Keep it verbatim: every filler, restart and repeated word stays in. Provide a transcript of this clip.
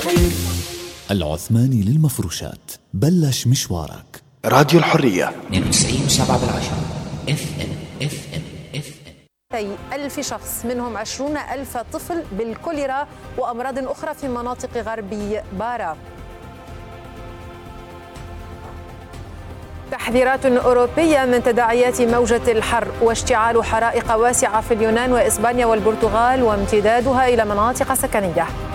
العثماني للمفروشات، بلش مشوارك. راديو الحرية اثنين وتسعين وسبعة بالعشرة اف ام اف ام اف ام. ألف شخص منهم عشرون ألف طفل بالكوليرا وأمراض أخرى في مناطق غربي بارا. تحذيرات أوروبية من تداعيات موجة الحر واشتعال حرائق واسعة في اليونان وإسبانيا والبرتغال وامتدادها إلى مناطق سكنية.